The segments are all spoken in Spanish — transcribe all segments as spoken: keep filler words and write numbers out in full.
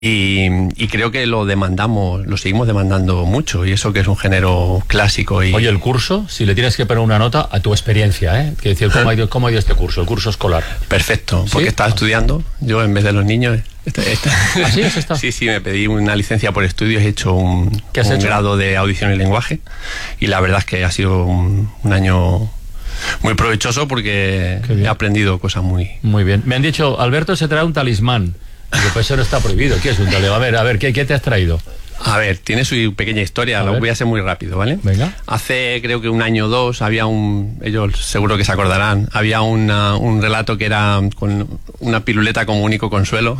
Y, y creo que lo demandamos, lo seguimos demandando mucho, y eso que es un género clásico. Y... Oye, el curso, si le tienes que poner una nota a tu experiencia, ¿eh? Que decir, ¿cómo ha ido, cómo ha ido este curso, el curso escolar? Perfecto, porque ¿sí? Estaba estudiando, yo en vez de los niños... Este, este. ¿Ah, sí? ¿Has estado? Sí, sí, me pedí una licencia por estudios, he hecho un, ¿Qué has un hecho? grado de audición y lenguaje, y la verdad es que ha sido un, un año... muy provechoso porque he aprendido cosas muy... Muy bien. Me han dicho, Alberto se trae un talismán. Digo, pues eso no está prohibido. ¿Qué es un talismán? A ver, a ver, ¿qué, qué te has traído? A ver, tiene su pequeña historia, lo voy a hacer muy rápido, ¿vale? Venga. Hace creo que un año o dos había un... Ellos seguro que se acordarán. Había una, un relato que era con una piruleta como único consuelo.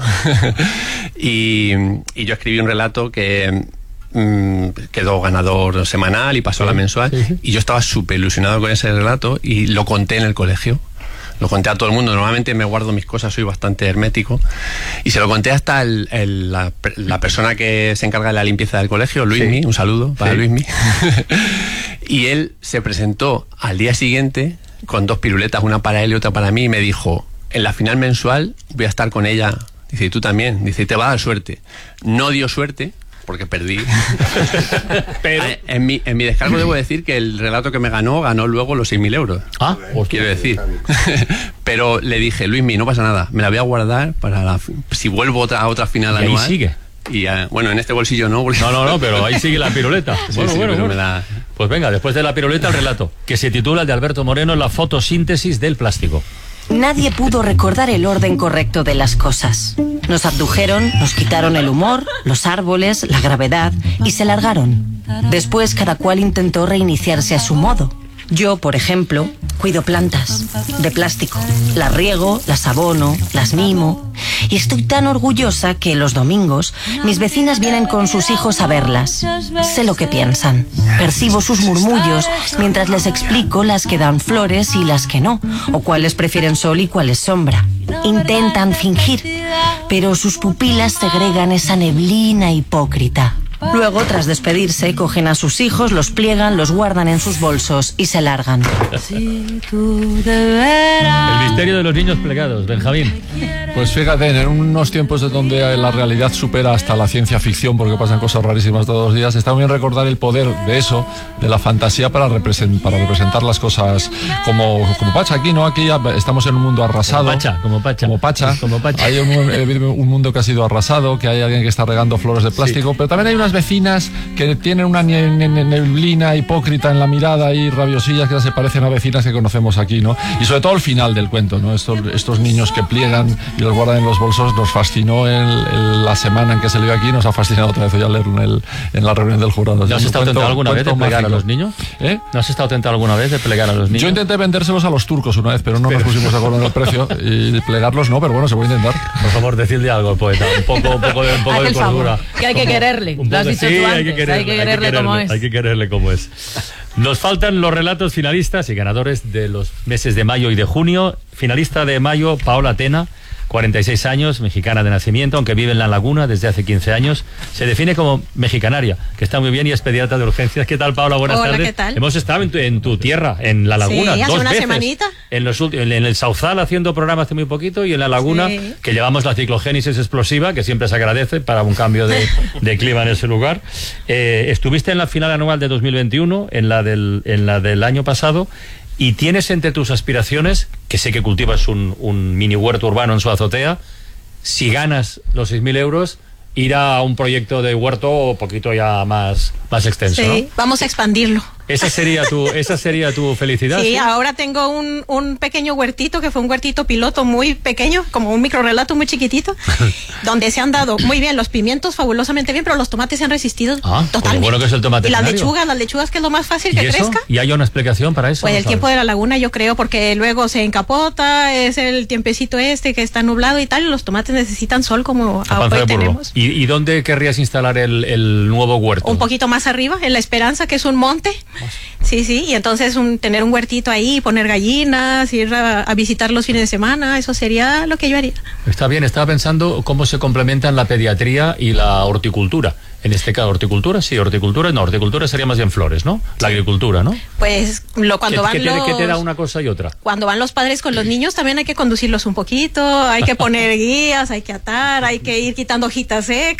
y, y yo escribí un relato que... quedó ganador semanal y pasó sí, a la mensual, sí, sí. Y yo estaba súper ilusionado con ese relato y lo conté en el colegio, lo conté a todo el mundo. Normalmente me guardo mis cosas, soy bastante hermético, y se lo conté hasta el, el, la, la persona que se encarga de la limpieza del colegio, Luismi, sí. Un saludo para sí. Luismi. Y él se presentó al día siguiente con dos piruletas, una para él y otra para mí, y me dijo, en la final mensual voy a estar con ella. Dice, y tú también. Dice, y te va a dar suerte. No dio suerte porque perdí. Pero en mi, en mi descargo debo decir que el relato que me ganó, ganó luego los seis mil euros. Ah, os quiero decir. Pero le dije, Luismi, no pasa nada, me la voy a guardar para la, si vuelvo otra, a otra final y anual. Ahí sigue. Y uh, bueno, en este bolsillo no. Porque... No, no, no, pero ahí sigue la piruleta. Sí, bueno, sí, bueno, bueno. Me da... Pues venga, después de la piruleta, el relato, que se titula, el de Alberto Moreno, La fotosíntesis del plástico. Nadie pudo recordar el orden correcto de las cosas. Nos abdujeron, nos quitaron el humor, los árboles, la gravedad y se largaron. Después cada cual intentó reiniciarse a su modo. Yo, por ejemplo, cuido plantas de plástico. Las riego, las abono, las mimo. Y estoy tan orgullosa que los domingos mis vecinas vienen con sus hijos a verlas. Sé lo que piensan. Percibo sus murmullos mientras les explico las que dan flores y las que no, o cuáles prefieren sol y cuáles sombra. Intentan fingir, pero sus pupilas segregan esa neblina hipócrita. Luego, tras despedirse, cogen a sus hijos, los pliegan, los guardan en sus bolsos y se largan. El misterio de los niños plegados, Benjamín. Pues fíjate, en unos tiempos de donde la realidad supera hasta la ciencia ficción, porque pasan cosas rarísimas todos los días, está muy bien recordar el poder de eso, de la fantasía para, represent, para representar las cosas como, como Pacha. Aquí, ¿no? Aquí ya estamos en un mundo arrasado. Como Pacha, como Pacha. Como Pacha. Como Pacha. Hay un, un mundo que ha sido arrasado, que hay alguien que está regando flores de plástico, sí. Pero también hay unas vecinas que tienen una neblina hipócrita en la mirada y rabiosillas que ya se parecen a vecinas que conocemos aquí, ¿no? Y sobre todo el final del cuento, ¿no? Estos, estos niños que pliegan y los guardan en los bolsos, nos fascinó el, el, la semana en que se leyó aquí, nos ha fascinado otra vez ya leerlo en, el, en la reunión del jurado. ¿No has estado tentado alguna vez de plegar mágico. a los niños? ¿Eh? ¿No has estado tentado alguna vez de plegar a los niños? Yo intenté vendérselos a los turcos una vez, pero no pero... nos pusimos de acuerdo en el precio, y plegarlos no, pero bueno, se puede intentar. Por favor, decidle algo al poeta, un poco, un poco de, un poco de cordura. Que hay que quererle, lo has dicho tú antes, hay que quererle, hay que quererle, hay que quererle como es. Hay que quererle como es. Nos faltan los relatos finalistas y ganadores de los meses de mayo y de junio. Finalista de mayo, Paola Tena, cuarenta y seis años, mexicana de nacimiento, aunque vive en La Laguna desde hace quince años. Se define como mexicanaria, que está muy bien, y es pediatra de urgencias. ¿Qué tal, Paola? Buenas Hola, tardes. ¿qué tal? Hemos estado en tu, en tu tierra, en La Laguna, sí, hace dos una veces. semanita. En, los últimos, en el Sauzal haciendo programa hace muy poquito, y en La Laguna, sí. Que llevamos la ciclogénesis explosiva, que siempre se agradece para un cambio de, de clima en ese lugar. Eh, estuviste en la final anual de dos mil veintiuno, en la del, en la del año pasado. Y tienes entre tus aspiraciones, que sé que cultivas un, un mini huerto urbano en su azotea, si ganas los seis mil euros, ir a un proyecto de huerto un poquito ya más, más extenso, sí, ¿no? Vamos a expandirlo. Esa sería tu, esa sería tu felicidad. Sí, ¿sí? Ahora tengo un, un pequeño huertito, que fue un huertito piloto muy pequeño, como un microrelato muy chiquitito, donde se han dado muy bien los pimientos, fabulosamente bien, pero los tomates se han resistido ah, totalmente. Bueno que es el tomate. Y las lechugas, las lechugas que es lo más fácil que ¿Y eso? crezca. ¿Y hay una explicación para eso? Pues ¿no el sabes? tiempo de la laguna, yo creo, porque luego se encapota, es el tiempecito este que está nublado y tal, y los tomates necesitan sol como hoy tenemos. ¿Y, ¿Y dónde querrías instalar el, el nuevo huerto? Un poquito más arriba, en La Esperanza, que es un monte. Sí, sí, y entonces un, tener un huertito ahí, poner gallinas, ir a, a visitar los fines de semana, eso sería lo que yo haría. Está bien, estaba pensando cómo se complementan la pediatría y la horticultura. En este caso, horticultura, sí, horticultura, no, horticultura sería más bien flores, ¿no? La agricultura, ¿no? Pues lo, cuando ¿Qué, van qué te, los... ¿Qué te da una cosa y otra? Cuando van los padres con los niños también hay que conducirlos un poquito, hay que poner guías, hay que atar, hay que ir quitando hojitas secas.